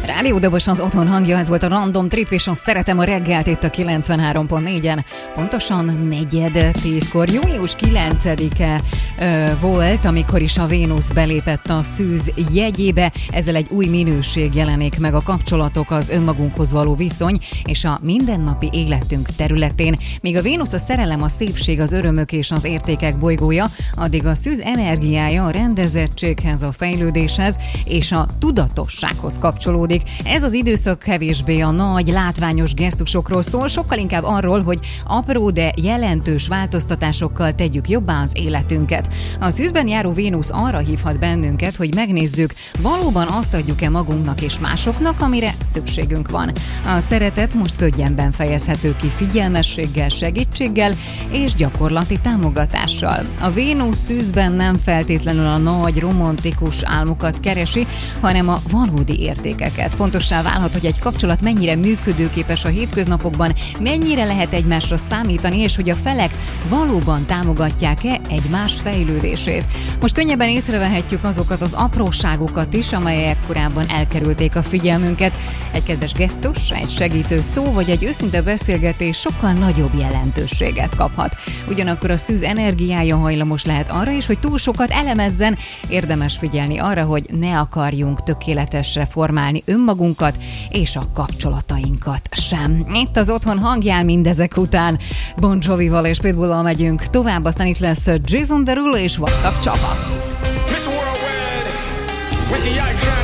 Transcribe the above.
Rádió Dobos az otthon hangja, ez volt a Random Trip, és azt szeretem a reggelt itt a 93.4-en. Pontosan 9:10-kor, június 9-e volt, amikor is a Vénusz belépett a szűz jegyébe. Ezzel egy új minőség jelenik meg a kapcsolatok, az önmagunkhoz való viszony és a mindennapi életünk területén. Míg a Vénusz a szerelem, a szépség, az örömök és az értékek bolygója, addig a szűz energiája a rendezettséghez, a fejlődéshez és a tudatossághoz kapcsolódik. Ez az időszak kevésbé a nagy, látványos gesztusokról szól, sokkal inkább arról, hogy apró, de jelentős változtatásokkal tegyük jobbá az életünket. A szűzben járó Vénusz arra hívhat bennünket, hogy megnézzük, valóban azt adjuk-e magunknak és másoknak, amire szükségünk van. A szeretet most könnyebben fejezhető ki figyelmességgel, segítséggel és gyakorlati támogatással. A Vénusz szűzben nem feltétlenül a nagy, romantikus álmokat keresi, hanem a valódi értékeket. Fontossá válhat, hogy egy kapcsolat mennyire működőképes a hétköznapokban, mennyire lehet egymásra számítani, és hogy a felek valóban támogatják-e egymás fejlődését. Most könnyebben észrevehetjük azokat az apróságokat is, amelyek korábban elkerülték a figyelmünket. Egy kedves gesztus, egy segítő szó, vagy egy őszinte beszélgetés sokkal nagyobb jelentőséget kaphat. Ugyanakkor a szűz energiája hajlamos lehet arra is, hogy túl sokat elemezzen. Érdemes figyelni arra, hogy ne akarjunk tökéletesre formálni önmagunkat és a kapcsolatainkat sem. Itt az otthon hangján mindezek után Bon Jovival és Pitbullal megyünk tovább, aztán itt lesz Jason Derulo és Vastag Csaba. Miss Worldwide with the icon.